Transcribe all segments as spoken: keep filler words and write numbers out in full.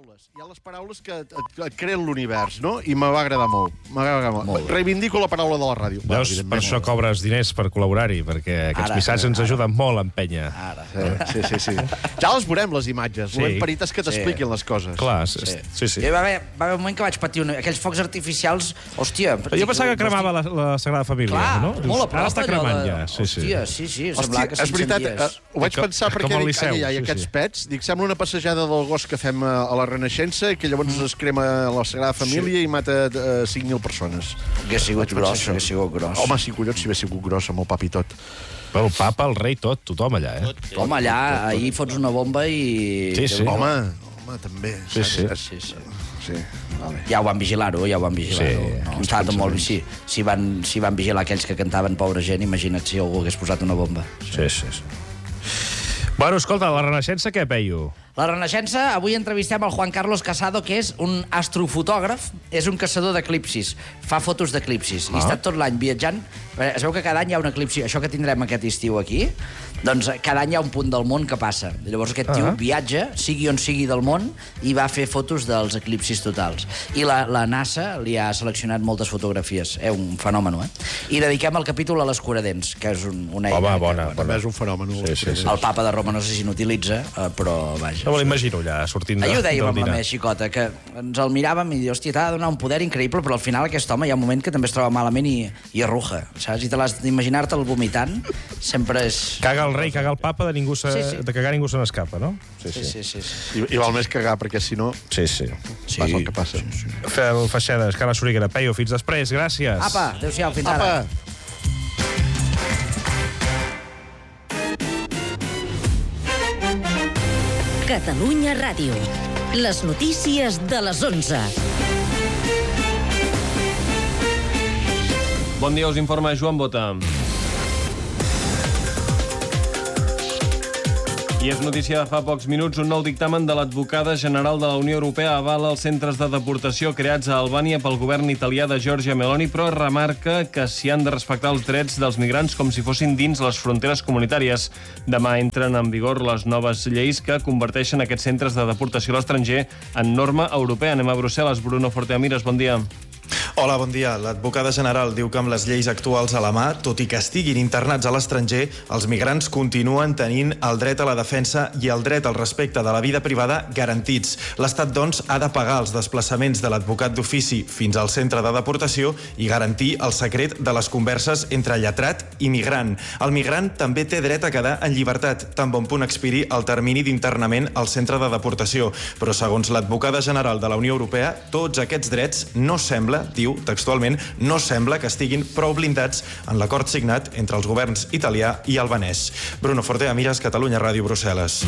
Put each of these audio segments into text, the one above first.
paraules. Hi ha les paraules que et, et, et creen l'univers, no? I me va agradar molt. M'agrada molt. molt. Reivindico la paraula de la ràdio. Veus, per això cobres diners per col·laborar-hi, perquè aquests missatges ens ajuden molt a empènyer. Ara. Sí, sí, sí. Ja les veurem, les imatges. Volem perites que t'expliquin les coses. Clar, sí, sí. Va haver un moment que vaig patir aquells focs artificials, hòstia... Jo pensava que cremava la Sagrada Família, no? Clar, molt a prop. Ara està cremant ja. Hòstia, sí, sí, semblava que s'incendies. Ho vaig pensar perquè dic, ai, ai, aquests pets, dic, sembla una passejada del gos que fem a la Renaixença, que llavors es crema la Sagrada Família i mata cinc mil persones. Hauria sigut gros, hauria sigut gros. Home, sí, collons, si hagués sigut gros, amb el pap i tot. El papa, el rei, tot, tothom allà, eh? Home, allà, ahir fots una bomba i... Sí, sí. Home, home, també. Sí, sí. Sí, vale. Ja ho van vigilar-ho, ja ho van vigilar-ho. Sí. No, estava molt... Si, si, van, si van vigilar aquells que cantaven pobra gent, imagina't si algú hagués posat una bomba. Sí, sí, sí. Bueno, escolta, la Renaixença què, Peyu? La Renaixença, avui entrevistem el Juan Carlos Casado, que és un astrofotògraf, és un caçador d'eclipsis, fa fotos d'eclipsis, ah. i està tot l'any viatjant. Es veu que cada any hi ha un eclipsi, això que tindrem aquest estiu aquí, doncs cada any hi ha un punt del món que passa. Llavors aquest tio ah. viatja, sigui on sigui del món, i va fer fotos dels eclipsis totals. I la, la NASA li ha seleccionat moltes fotografies, és eh, un fenomen, eh? I dediquem el capítol a l'escuradents, que és un, una eina... Home, bona, que, bona. És un fenomen. Sí, sí, sí. El papa de Roma no sé si n'utilitza, eh, però vaja. No me l'imagino allà, sortint de, Ahir ho dèiem de amb la meva xicota, que ens el miràvem i diu, hòstia, t'ha de donar un poder increïble, però al final aquest home hi ha un moment que també es troba malament i, i arruja, saps? I te l'has d'imaginar-te'l vomitant, sempre és... Caga el rei, caga el papa, de, ningú se... sí, sí. de cagar ningú se n'escapa, no? Sí, sí. sí, sí, sí. I, I val més cagar, perquè si no... Sí, sí. Passa el que passa. Sí, sí. Fel Feixedes, Carla Soriguera, Peyu, fins després, gràcies. Apa, adéu-siau, fins Apa. ara. Catalunya Ràdio. Les notícies de les onze. Bon dia, us informa Joan Bota. I és notícia de fa pocs minuts, un nou dictamen de l'advocada general de la Unió Europea avala els centres de deportació creats a Albània pel govern italià de Giorgia Meloni, però remarca que s'hi han de respectar els drets dels migrants com si fossin dins les fronteres comunitàries. Demà entren en vigor les noves lleis que converteixen aquests centres de deportació a l'estranger en norma europea. Anem a Brussel·les. Bruno Forteamires, bon dia. Hola, bon dia. L'advocada general diu que amb les lleis actuals a la mà, tot i que estiguin internats a l'estranger, els migrants continuen tenint el dret a la defensa i el dret al respecte de la vida privada garantits. L'Estat, doncs, ha de pagar els desplaçaments de l'advocat d'ofici fins al centre de deportació i garantir el secret de les converses entre lletrat i migrant. El migrant també té dret a quedar en llibertat, tan bon punt expiri el termini d'internament al centre de deportació. Però, segons l'advocada general de la Unió Europea, tots aquests drets no sembla, diu textualment, no sembla que estiguin prou blindats en l'acord signat entre els governs italià i albanès. Bruno Forteamires, Catalunya Ràdio, Brussel·les.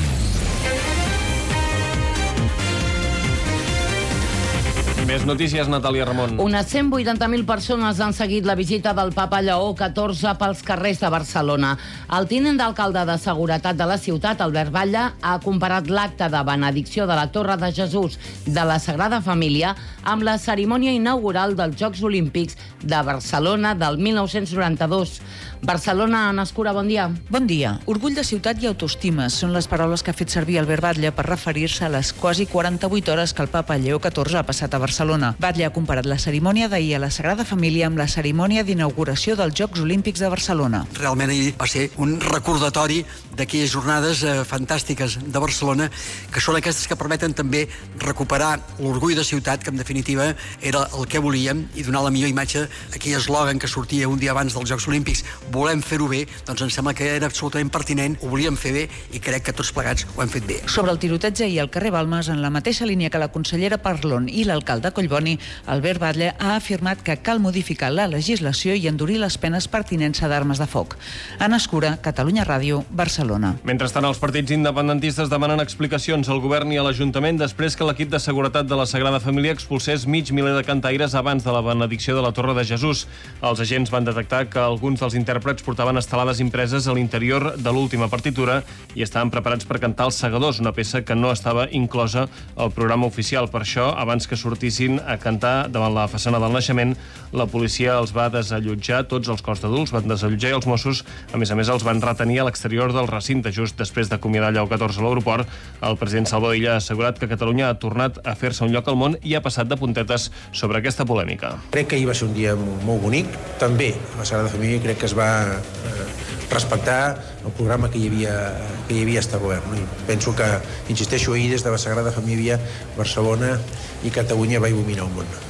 Més notícies, Natàlia Ramon. Unes cent vuitanta mil persones han seguit la visita del papa Lleó catorze pels carrers de Barcelona. El tinent d'alcalde de Seguretat de la ciutat, Albert Batlle, ha comparat l'acte de benedicció de la Torre de Jesús de la Sagrada Família amb la cerimònia inaugural dels Jocs Olímpics de Barcelona del mil nou-cents noranta-dos. Barcelona, Anna Escura, bon dia. Bon dia. Orgull de ciutat i autoestima són les paraules que ha fet servir Albert Batlle per referir-se a les quasi quaranta-vuit hores que el papa Lleó catorze ha passat a Barcelona. Batlle ha comparat la cerimònia d'ahir a la Sagrada Família amb la cerimònia d'inauguració dels Jocs Olímpics de Barcelona. Realment ahir va ser un recordatori d'aquelles jornades eh, fantàstiques de Barcelona, que són aquestes que permeten també recuperar l'orgull de ciutat, que en definitiva era el que volíem, i donar la millor imatge a aquell eslògan que sortia un dia abans dels Jocs Olímpics. Volem fer-ho bé, doncs em sembla que era absolutament pertinent, ho volíem fer bé i crec que tots plegats ho hem fet bé. Sobre el tiroteig ahir al carrer Balmes, en la mateixa línia que la consellera Parlon i l'alcalde Collboni, Albert Batlle ha afirmat que cal modificar la legislació i endurir les penes per tinença d'armes de foc. Anna Escura, Catalunya Ràdio, Barcelona. Mentrestant, els partits independentistes demanen explicacions al govern i a l'Ajuntament després que l'equip de seguretat de la Sagrada Família expulsés mig miler de cantaires abans de la benedicció de la Torre de Jesús. Els agents van detectar que alguns dels intèrprets intèrprets portaven estelades impreses a l'interior de l'última partitura i estaven preparats per cantar Els Segadors, una peça que no estava inclosa al programa oficial. Per això, abans que sortissin a cantar davant la façana del naixement, la policia els va desallotjar, tots els cos d'adults van desallotjar i els Mossos, a més a més, els van retenir a l'exterior del recinte. Just després d'acomiadar Lleó catorze a l'aeroport, el president Salvador Illa ha assegurat que Catalunya ha tornat a fer-se un lloc al món i ha passat de puntetes sobre aquesta polèmica. Crec que ahir va ser un dia molt bonic. També la Sagrada Família crec que es va eh, respectar el programa que hi havia, que hi havia establert. No? I penso que, insisteixo, ahir des de la Sagrada Família, Barcelona i Catalunya va il·luminar el món.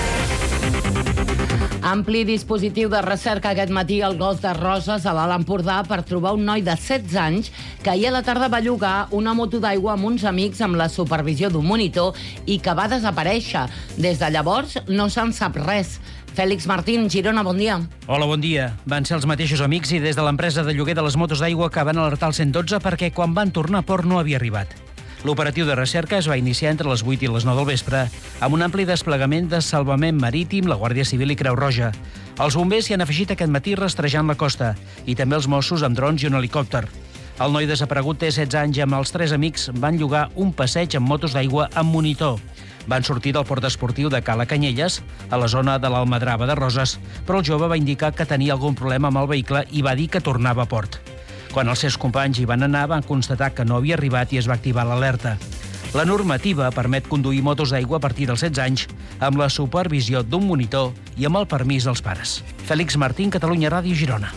Ampli dispositiu de recerca aquest matí al Golf de Roses, a l'Alt Empordà, per trobar un noi de setze anys que ahir a la tarda va llogar una moto d'aigua amb uns amics amb la supervisió d'un monitor i que va desaparèixer. Des de llavors no se'n sap res. Fèlix Martín, Girona, bon dia. Hola, bon dia. Van ser els mateixos amics i des de l'empresa de lloguer de les motos d'aigua que van alertar el cent dotze perquè quan van tornar a port no havia arribat. L'operatiu de recerca es va iniciar entre les vuit i les nou del vespre amb un ampli desplegament de salvament marítim, la Guàrdia Civil i Creu Roja. Els bombers s'hi han afegit aquest matí rastrejant la costa i també els Mossos amb drons i un helicòpter. El noi desaparegut té setze anys i amb els tres amics van llogar un passeig amb motos d'aigua amb monitor. Van sortir del port esportiu de Cala Canyelles, a la zona de l'Almadrava de Roses, però el jove va indicar que tenia algun problema amb el vehicle i va dir que tornava a port. Quan els seus companys hi van anar, van constatar que no havia arribat i es va activar l'alerta. La normativa permet conduir motos d'aigua a partir dels setze anys amb la supervisió d'un monitor i amb el permís dels pares. Fèlix Martín, Catalunya Ràdio, Girona.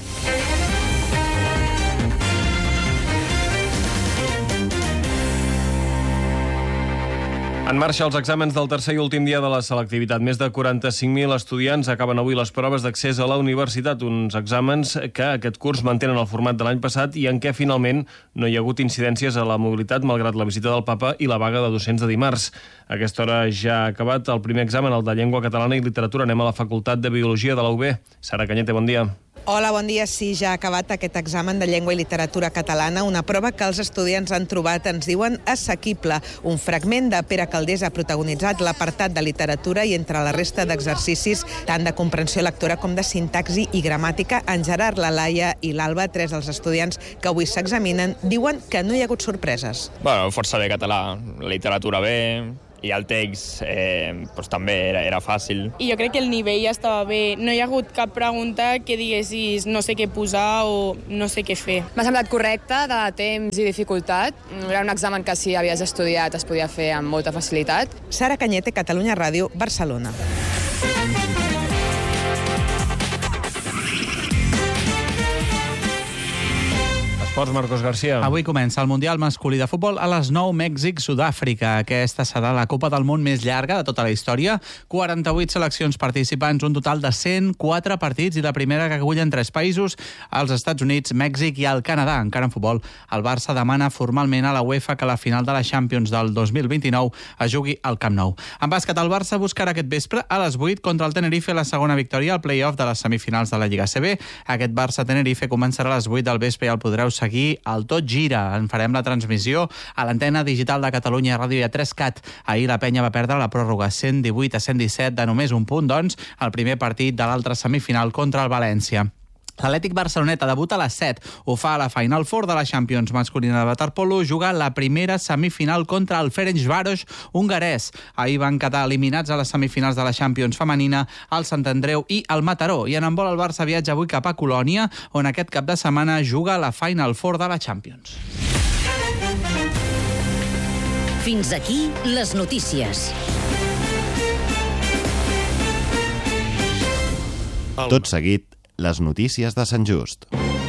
En marxa els exàmens del tercer i últim dia de la selectivitat. Més de quaranta-cinc mil estudiants acaben avui les proves d'accés a la universitat, uns exàmens que aquest curs mantenen el format de l'any passat i en què finalment no hi ha hagut incidències a la mobilitat malgrat la visita del papa i la vaga de docents de dimarts. A aquesta hora ja ha acabat el primer examen, el de llengua catalana i literatura. Anem a la Facultat de Biologia de la U B. Sara Cañete, bon dia. Hola, bon dia. Sí, ja ha acabat aquest examen de llengua i literatura catalana, una prova que els estudiants han trobat, ens diuen, assequible. Un fragment de Pere Calders ha protagonitzat l'apartat de literatura i entre la resta d'exercicis, tant de comprensió lectora com de sintaxi i gramàtica, en Gerard, la Laia i l'Alba, tres dels estudiants que avui s'examinen, diuen que no hi ha hagut sorpreses. Bueno, força bé català, literatura bé, i el text eh, doncs també era, era fàcil. I jo crec que el nivell ja estava bé. No hi ha hagut cap pregunta que diguessis no sé què posar o no sé què fer. M'ha semblat correcte, de temps i dificultat. Era un examen que si havies estudiat es podia fer amb molta facilitat. Sara Cañete, Catalunya Ràdio, Barcelona. Esports, Marcos García. Avui comença el Mundial masculí de futbol a les nou, Mèxic-Sud-àfrica. Aquesta serà la Copa del Món més llarga de tota la història. quaranta-vuit seleccions participants, un total de cent quatre partits i la primera que acullen tres països, els Estats Units, Mèxic i el Canadà. Encara en futbol, el Barça demana formalment a la UEFA que la final de la Champions del dos mil vint-i-nou es jugui al Camp Nou. En bàsquet, el Barça buscarà aquest vespre a les vuit contra el Tenerife la segona victòria al play-off de les semifinals de la Lliga A C B. Aquest Barça-Tenerife començarà a les vuit del vespre i el podreu seguir al Tot Gira. En farem la transmissió a l'antena digital de Catalunya Ràdio i a tres cat. Ahir la penya va perdre la pròrroga cent divuit a cent disset de només un punt, doncs, el primer partit de l'altra semifinal contra el València. L'Atlètic Barceloneta debuta a les set. Ho fa a la Final Four de la Champions masculina de waterpolo. Juga la primera semifinal contra el Ferencváros hongarès. Ahir van quedar eliminats a les semifinals de la Champions femenina el Sant Andreu i el Mataró. I en handbol el Barça viatja avui cap a Colònia, on aquest cap de setmana juga la Final Four de la Champions. Fins aquí les notícies. Tot seguit, les notícies de Sant Just.